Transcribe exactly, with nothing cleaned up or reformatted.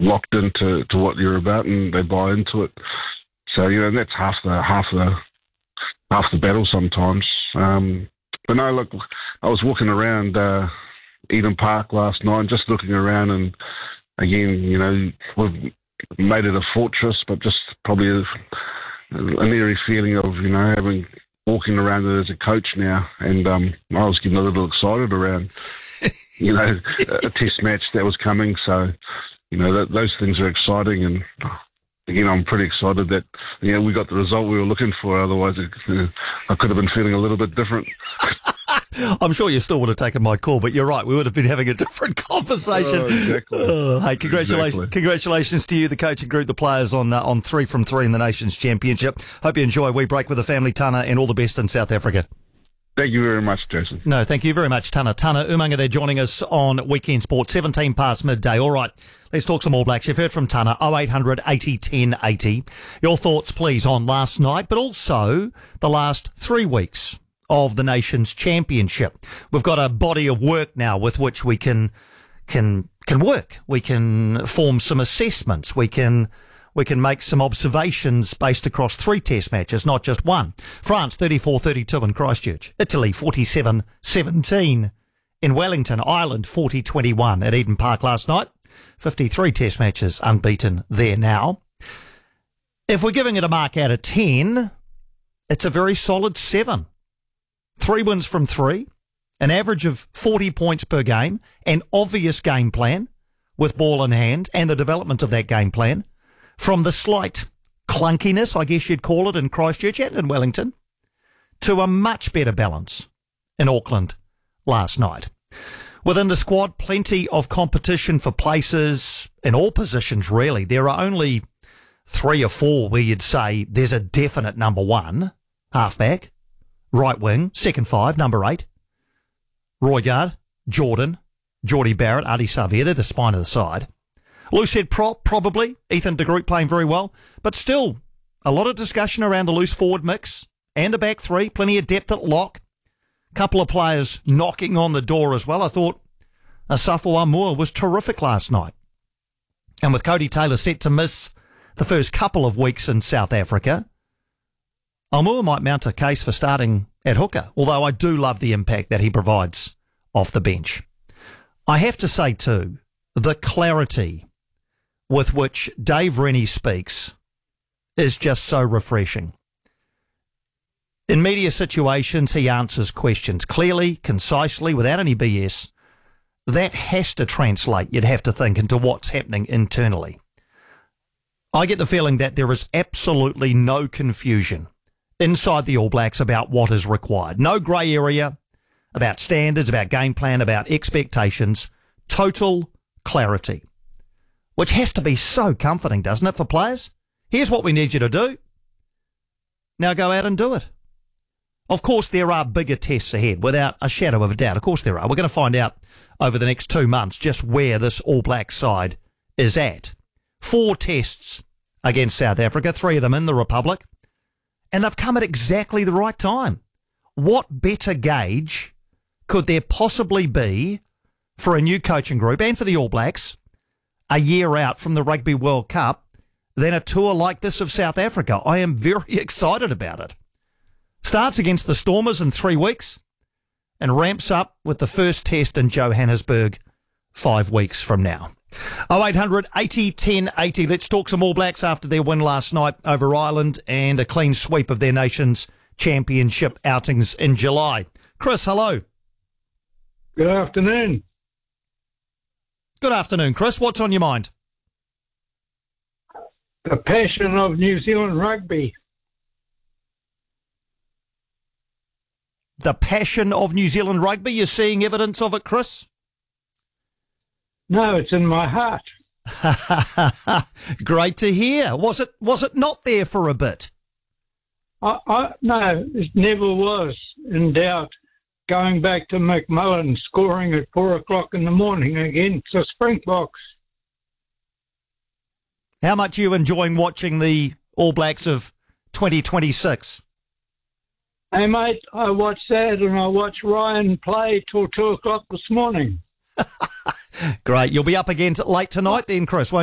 locked into to what you're about, and they buy into it. So you know that's half the half the half the battle sometimes. Um, but no, look, I was walking around uh, Eden Park last night, just looking around, and again, you know, we've made it a fortress, but just probably a, an eerie feeling of you know having. walking around it as a coach now, and um, I was getting a little excited around, you know, a test match that was coming. So, you know, that, those things are exciting, and again, I'm pretty excited that, you know, we got the result we were looking for. Otherwise, it, uh, I could have been feeling a little bit different. I'm sure you still would have taken my call, but you're right. We would have been having a different conversation. Oh, exactly. Oh, hey, congratulations, exactly. congratulations to you, the coaching group, the players on uh, on three from three in the Nations Championship. Hope you enjoy We Break with the family, Tana, and all the best in South Africa. Thank you very much, Jason. No, thank you very much, Tana. Tana Umanga there joining us on Weekend Sport, seventeen past midday. All right, let's talk some All Blacks. You've heard from Tana, oh eight hundred eighty ten eighty. Your thoughts, please, on last night, but also the last three weeks of the Nations Championship. We've got a body of work now with which we can can can work. We can form some assessments. We can we can make some observations based across three test matches, not just one. France thirty-four thirty-two in Christchurch. Italy forty-seven seventeen in Wellington. Ireland forty twenty-one at Eden Park last night. fifty-three test matches unbeaten there now. If we're giving it a mark out of ten, it's a very solid seven. Three wins from three, an average of forty points per game, an obvious game plan with ball in hand and the development of that game plan. From the slight clunkiness, I guess you'd call it, in Christchurch and in Wellington, to a much better balance in Auckland last night. Within the squad, plenty of competition for places in all positions, really. There are only three or four where you'd say there's a definite number one, halfback. Right wing, second five, number eight. Roygaard, Jordan, Geordie Barrett, Adi Savia, they're the spine of the side. Loose head prop, probably. Ethan de Groot playing very well. But still, a lot of discussion around the loose forward mix and the back three. Plenty of depth at lock. Couple of players knocking on the door as well. I thought Asafo Aumua was terrific last night. And with Cody Taylor set to miss the first couple of weeks in South Africa, Aumua might mount a case for starting at hooker, although I do love the impact that he provides off the bench. I have to say, too, the clarity with which Dave Rennie speaks is just so refreshing. In media situations, he answers questions clearly, concisely, without any B S. That has to translate, you'd have to think, into what's happening internally. I get the feeling that there is absolutely no confusion inside the All Blacks about what is required. No grey area about standards, about game plan, about expectations. Total clarity, which has to be so comforting, doesn't it, for players? Here's what we need you to do. Now go out and do it. Of course, there are bigger tests ahead, without a shadow of a doubt. Of course there are. We're going to find out over the next two months just where this All Black side is at. Four tests against South Africa, three of them in the Republic. And they've come at exactly the right time. What better gauge could there possibly be for a new coaching group and for the All Blacks a year out from the Rugby World Cup than a tour like this of South Africa? I am very excited about it. Starts against the Stormers in three weeks and ramps up with the first test in Johannesburg five weeks from now. oh eight hundred eighty ten eighty. Let's talk some All Blacks after their win last night over Ireland and a clean sweep of their Nations Championship outings in July. Chris, hello. Good afternoon. Good afternoon, Chris. What's on your mind? The passion of New Zealand rugby. The passion of New Zealand rugby? You're seeing evidence of it, Chris? No, it's in my heart. Great to hear. Was it was it not there for a bit? I, I, no, it never was in doubt. Going back to McMullen scoring at four o'clock in the morning against the Springboks. How much are you enjoying watching the All Blacks of twenty twenty-six? Hey, mate, I watched that and I watched Ryan play till two o'clock this morning. Great. You'll be up again late tonight then, Chris, won't you?